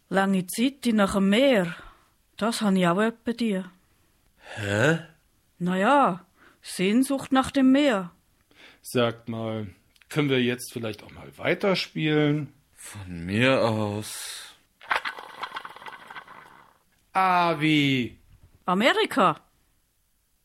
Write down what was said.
Lange Zeit nach dem Meer. Das habe ich auch etwa die. Hä? Naja, Sehnsucht nach dem Meer. Sagt mal, können wir jetzt vielleicht auch mal weiterspielen? Von mir aus. A wie Amerika.